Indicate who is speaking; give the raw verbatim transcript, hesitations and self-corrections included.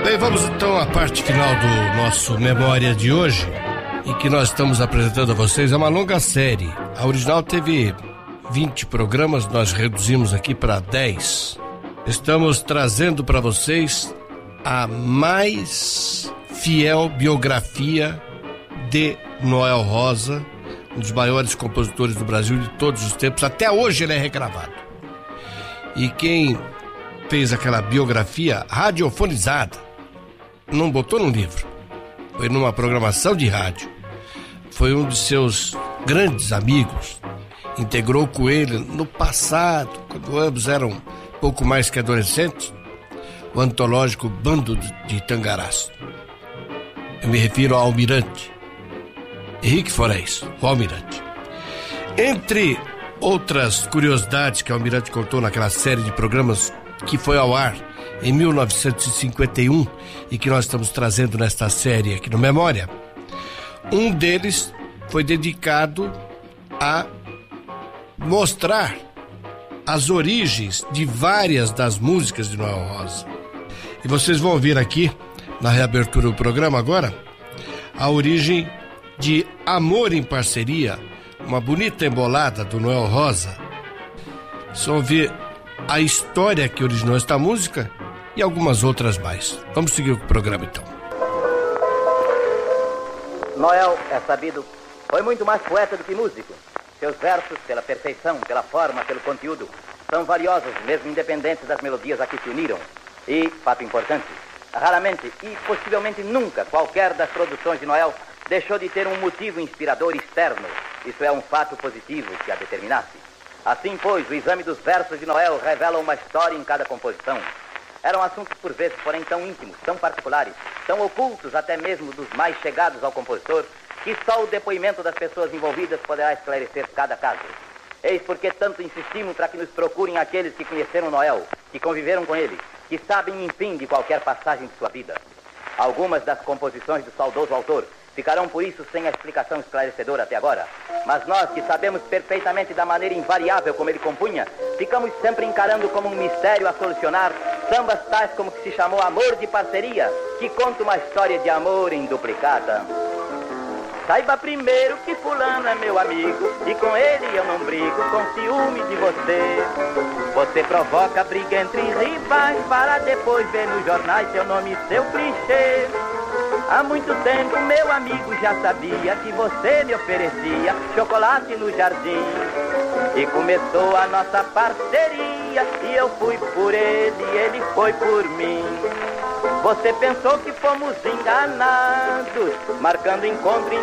Speaker 1: Bem, vamos então à parte final do nosso Memória de hoje, em que nós estamos apresentando a vocês é uma longa série. A original teve vinte programas, nós reduzimos aqui para dez. Estamos trazendo para vocês a mais fiel biografia de Noel Rosa, um dos maiores compositores do Brasil de todos os tempos. Até hoje ele é regravado. E quem fez aquela biografia radiofonizada, não botou num livro, foi numa programação de rádio. Foi um de seus grandes amigos, integrou com ele no passado, quando ambos eram pouco mais que adolescentes, o antológico Bando de Tangarás. Eu me refiro ao Almirante Henrique Forés, o Almirante. Entre outras curiosidades que o Almirante contou naquela série de programas que foi ao ar em mil novecentos e cinquenta e um e que nós estamos trazendo nesta série aqui no Memória, um deles foi dedicado a mostrar as origens de várias das músicas de Noel Rosa. E vocês vão ouvir aqui, na reabertura do programa agora, a origem de Amor em Parceria, uma bonita embolada do Noel Rosa. Vocês vão ouvir a história que originou esta música e algumas outras mais. Vamos seguir o programa então.
Speaker 2: Noel, é sabido, foi muito mais poeta do que músico. Seus versos, pela perfeição, pela forma, pelo conteúdo, são valiosos, mesmo independentes das melodias a que se uniram. E, fato importante, raramente e possivelmente nunca qualquer das produções de Noel deixou de ter um motivo inspirador externo. Isso é um fato positivo que a determinasse. Assim, pois, o exame dos versos de Noel revela uma história em cada composição. Eram assuntos, por vezes, porém, tão íntimos, tão particulares, tão ocultos até mesmo dos mais chegados ao compositor, que só o depoimento das pessoas envolvidas poderá esclarecer cada caso. Eis porque tanto insistimos para que nos procurem aqueles que conheceram Noel, que conviveram com ele, que sabem, enfim, de qualquer passagem de sua vida. Algumas das composições do saudoso autor ficarão, por isso, sem a explicação esclarecedora até agora. Mas nós, que sabemos perfeitamente da maneira invariável como ele compunha, ficamos sempre encarando como um mistério a solucionar sambas tais como que se chamou Amor de Parceria, que conta uma história de amor em duplicata. Saiba primeiro que fulano é meu amigo, e com ele eu não brigo com ciúme de você. Você provoca briga entre rivais para depois ver nos jornais seu nome e seu clichê. Há muito tempo meu amigo já sabia que você me oferecia chocolate no jardim. E começou a nossa parceria, e eu fui por ele e ele foi por mim. Você pensou que fomos enganados, marcando encontro em